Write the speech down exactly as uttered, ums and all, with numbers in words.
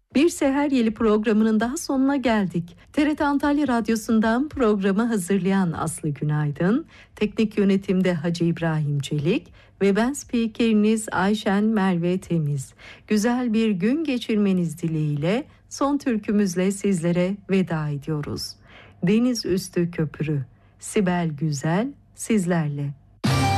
Bir Seher Yeli programının daha sonuna geldik. T R T Antalya Radyosu'ndan programı hazırlayan Aslı Günaydın, teknik yönetimde Hacı İbrahim Çelik ve ben spikeriniz Ayşen Merve Temiz. Güzel bir gün geçirmeniz dileğiyle son türkümüzle sizlere veda ediyoruz. Deniz Üstü Köprü, Sibel Güzel sizlerle.